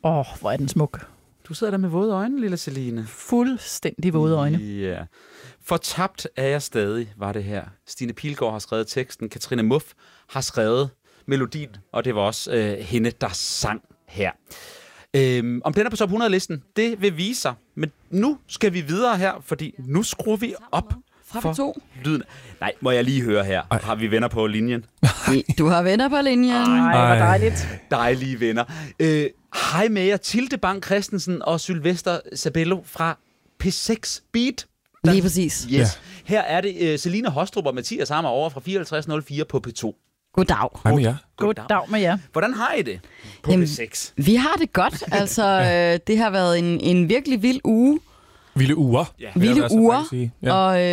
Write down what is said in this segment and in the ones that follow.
Hvor er den smuk. Du sidder der med våde øjne, lille Celine. Fuldstændig våde øjne. Ja. Fortabt er jeg stadig, var det her. Stine Pilgaard har skrevet teksten, Katrine Muff har skrevet melodien, og det var også hende, der sang her. Om den er på top 100-listen, det vil vise sig. Men nu skal vi videre her, fordi nu skruer vi op for lyden. Nej, må jeg lige høre her. Har vi venner på linjen? Du har venner på linjen. Ej, hvor dejligt. Dejlige venner. Hej med jer, Tilde Bang Christensen og Sylvester Sabello fra P6 Beat. Lige præcis. Yes. Ja. Her er det Celine Hostrup og Mathias Hammer over fra 5404 på P2. Goddag. Hej med jer. Goddag med jer. Hvordan har I det på P6? Vi har det godt. Altså, det har været en virkelig vild uge. Vilde uger. Ja. Vilde uger. Ja. Og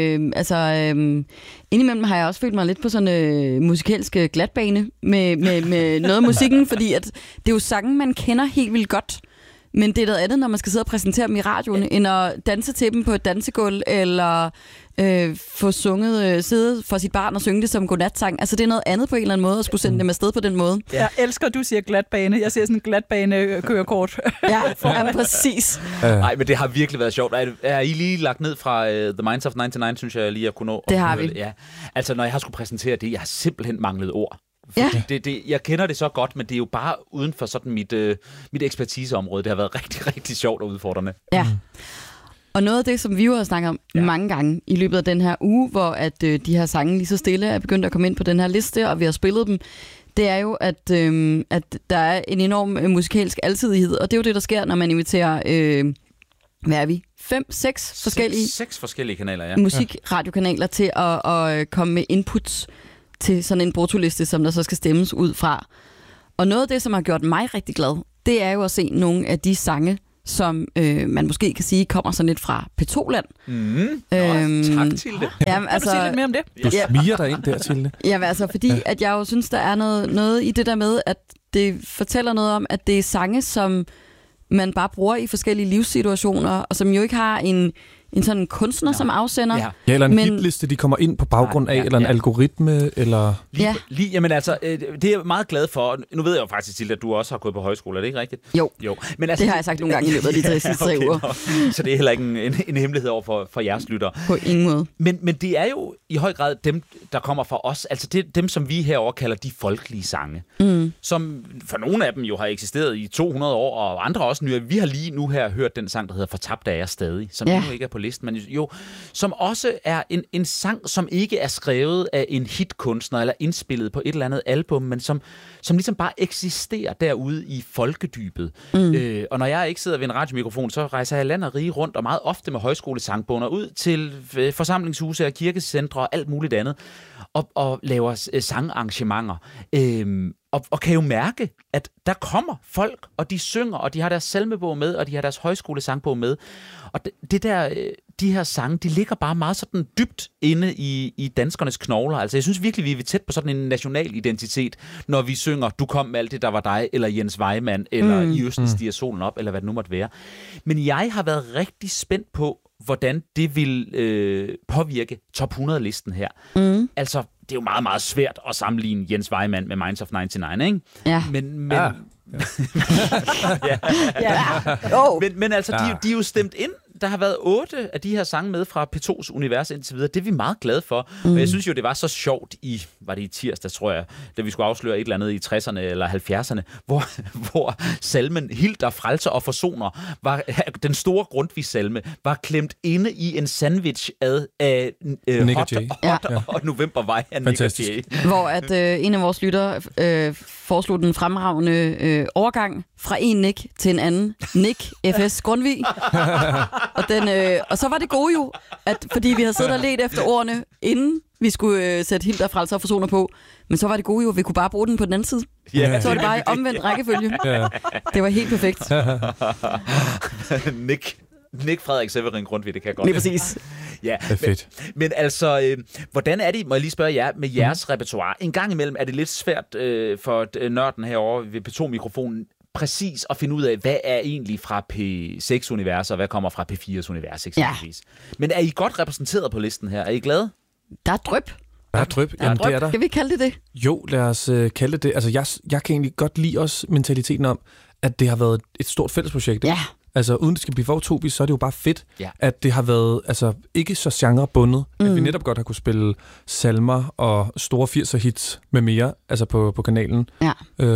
indimellem har jeg også følt mig lidt på sådan musikalsk glatbane med noget af musikken, fordi at det er jo sange, man kender helt vildt godt. Men det er noget andet, når man skal sidde og præsentere dem i radioen, end at danse til dem på et dansegulv, eller få sunget, sidde for sit barn og synge det som godnatsang. Altså det er noget andet på en eller anden måde, at skulle sende dem afsted på den måde. Jeg elsker, at du siger glatbane. Jeg ser sådan en glatbane-kørekort. Ja, præcis. Nej, men det har virkelig været sjovt. Er I lige lagt ned fra The Minds of 99, synes jeg lige at kunne nå? Det har vi. Ja. Altså, når jeg har skulle præsentere det, jeg har simpelthen manglet ord. Ja. Jeg kender det så godt, men det er jo bare uden for sådan mit ekspertiseområde. Det har været rigtig, rigtig sjovt og udfordrende. Ja. Og noget af det, som vi jo har snakket om mange gange i løbet af den her uge, hvor at de her sange lige så stille er begyndt at komme ind på den her liste, og vi har spillet dem, det er jo, at der er en enorm musikalsk altidighed, og det er jo det, der sker, når man inviterer, hvad er vi? 5-6 forskellige... 6 forskellige kanaler, ja. Musikradiokanaler til at komme med inputs til sådan en brutoliste, som der så skal stemmes ud fra. Og noget af det, som har gjort mig rigtig glad, det er jo at se nogle af de sange, som man måske kan sige kommer sådan lidt fra P2-land. Tak til det. Jamen, Kan du sige lidt mere om det? Du smiger dig ind der til det. Jamen altså, fordi at jeg jo synes, der er noget i det der med, at det fortæller noget om, at det er sange, som man bare bruger i forskellige livssituationer, og som jo ikke har en sådan kunstner som afsender. Ja, eller en hitliste, de kommer ind på baggrund af, eller en algoritme, eller... Jamen altså, det er jeg meget glad for. Nu ved jeg jo faktisk til, at du også har gået på højskole, er det ikke rigtigt? Jo. Men altså, det har jeg sagt nogle gange i løbet af de sidste 3 uger. Så det er heller ikke en hemmelighed over for jeres lyttere. På ingen måde. Men det er jo i høj grad dem, der kommer fra os, altså dem, som vi herover kalder de folkelige sange, som for nogle af dem jo har eksisteret i 200 år, og andre også nye. Vi har lige nu her hørt den sang, der hedder Fortabt er jeg stadig, som endnu ikke er på listen, men jo, som også er en sang, som ikke er skrevet af en hitkunstner eller indspillet på et eller andet album, men som ligesom bare eksisterer derude i folkedybet. Og når jeg ikke sidder ved en radiomikrofon, så rejser jeg land og rige rundt, og meget ofte med højskolesangboner ud til forsamlingshuse og kirkecentre og alt muligt andet, og laver sangarrangementer. Og kan jo mærke, at der kommer folk, og de synger, og de har deres salmebog med, og de har deres højskolesangbog med. Og de her sange, de ligger bare meget sådan dybt inde i danskernes knogler. Altså, jeg synes virkelig, vi er tæt på sådan en national identitet, når vi synger, du kom med alt det, der var dig, eller Jens Vejmand, eller I Østen stiger solen op, eller hvad det nu måtte være. Men jeg har været rigtig spændt på, hvordan det vil påvirke top 100-listen her. Altså, det er jo meget, meget svært at sammenligne Jens Vejmand med Minds of 99, ikke? Ja. Men men altså, de er jo stemt ind. Der har været 8 af de her sange med fra P2's univers indtil videre. Det er vi meget glade for. Og jeg synes jo, det var så sjovt var det i tirsdag, tror jeg, da vi skulle afsløre et eller andet i 60'erne eller 70'erne, hvor salmen Hilder, Frelser og Forsoner, den store Grundtvig-salme, var klemt inde i en sandwich af Hot og Novembervej af Nick og Jay. Hvor at en af vores lyttere foreslog den fremragende overgang fra en Nick til en anden. Nick F.S. Grundtvig. Og så var det gode jo, at fordi vi havde siddet og let efter ordene, inden vi skulle sætte Hilder, Frelser og Forsoner på, men så var det gode jo, at vi kunne bare bruge den på den anden side. Så var det bare i omvendt rækkefølge. Det var helt perfekt. Nick Frederik Severin Grundtvig, det kan jeg godt. Lige præcis. Ja, det er fedt. Men altså, hvordan er det, må jeg lige spørge jer, med jeres repertoire? En gang imellem er det lidt svært for nørden herovre ved P2-mikrofonen præcis at finde ud af, hvad er egentlig fra P6-univers, og hvad kommer fra P4's univers, eksempelvis. Ja. Men er I godt repræsenteret på listen her? Er I glade? Der er dryp. Der er dryp. Jamen, det er der. Skal vi kalde det det? Jo, lad os kalde det. Altså, jeg kan egentlig godt lide også mentaliteten om, at det har været et stort fællesprojekt. Ja. Altså, uden det skal blive for utopisk, så er det jo bare fedt, at det har været altså, ikke så genrebundet. At vi netop godt har kunne spille salmer og store 80'er hits med mere, altså på kanalen. Ja.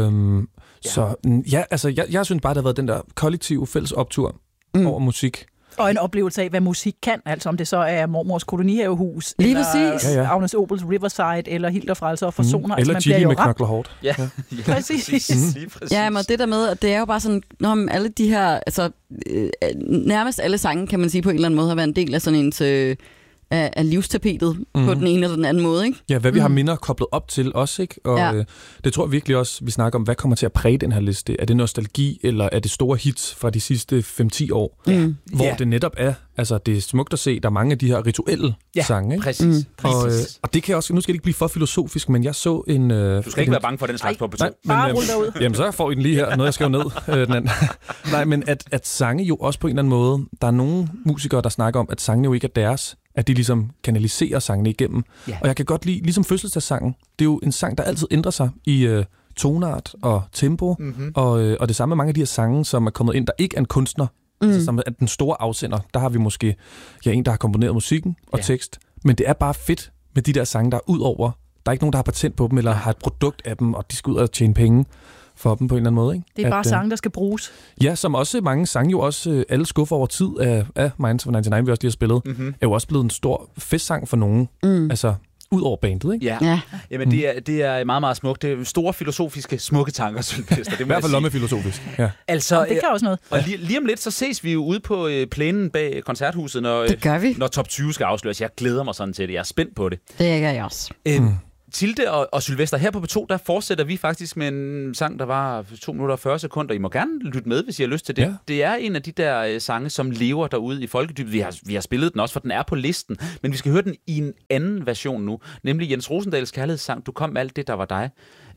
Så ja, altså, jeg synes bare, der har været den der kollektive fælles optur over musik. Og en oplevelse af, hvad musik kan, altså om det så er Mormors kolonihavehus, lige eller præcis. Agnes Obels Riverside, eller Hilder Frelser og Forsoner. Eller altså, Jimmy med knokler hårdt. Ja, præcis. Ja, men det der med, at det er jo bare sådan, når alle de her, altså nærmest alle sange, kan man sige på en eller anden måde, har været en del af sådan en af livstapetet på den ene eller den anden måde, ikke? Ja, hvad vi har minder koblet op til os, ikke? Og det tror jeg virkelig også, vi snakker om, hvad kommer til at præge den her liste. Er det nostalgi, eller er det store hits fra de sidste 5-10 år? Hvor det netop er, altså det er smukt at se, der er mange af de her rituelle sange, ikke? Præcis. Og det kan også, nu skal det ikke blive for filosofisk, men jeg så en... Du skal ikke være bange for den slags på beton. Bare rulle derud. Jamen, så får I den lige her, noget jeg skrev ned. Den anden. Nej, men at sange jo også på en eller anden måde, der er nogle musikere, der snakker om, at sangene jo ikke er deres, at de ligesom kanaliserer sangene igennem. Yeah. Og jeg kan godt lide, ligesom fødselsdagssangen, det er jo en sang, der altid ændrer sig i tonart og tempo, og det samme med mange af de her sange, som er kommet ind, der ikke er en kunstner, altså som er den store afsender. Der har vi måske en, der har komponeret musikken og tekst, men det er bare fedt med de der sange, der er ud over. Der er ikke nogen, der har patent på dem, eller har et produkt af dem, og de skal ud og tjene penge for dem på en eller anden måde. Ikke? Det er bare sange, der skal bruges. Ja, som også mange sange jo også, alle skuffer over tid af Minds of 99, vi også lige har spillet, er jo også blevet en stor festsang for nogen. Altså, ud over bandet, ikke? Ja. Jamen, det er meget, meget smukt. Det er store filosofiske, smukke tanker, Sylvester. Det i hvert fald lommefilosofisk. Ja. Altså, det kan også noget. Og lige om lidt, så ses vi jo ude på plænen bag koncerthuset, når top 20 skal afsløres. Jeg glæder mig sådan til det. Jeg er spændt på det. Det gør jeg også. Tilde og Sylvester, her på P2, der fortsætter vi faktisk med en sang, der var 2 minutter og 40 sekunder. I må gerne lytte med, hvis I har lyst til det. Ja. Det er en af de der sange, som lever derude i folkedybet. Vi har spillet den også, for den er på listen. Men vi skal høre den i en anden version nu, nemlig Jens Rosendals kærlighedssang, Du kom med alt det, der var dig.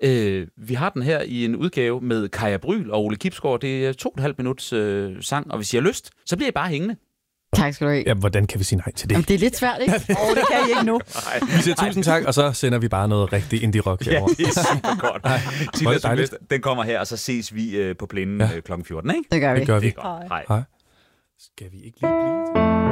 Vi har den her i en udgave med Kaja Bryl og Ole Kibsgaard. Det er 2,5 minuts sang, og hvis I har lyst, så bliver I bare hængende. Tak skal du have. Ja, hvordan kan vi sige nej til det? Jamen, det er lidt svært, ikke? Det kan I ikke nu. Vi siger tusind tak, og så sender vi bare noget rigtig indie-rock herovre. Ja, det er super godt. Den kommer her, og så ses vi på plænen kl. 14, ikke? Det gør vi. Det gør vi. Hej. Skal vi ikke lige blive...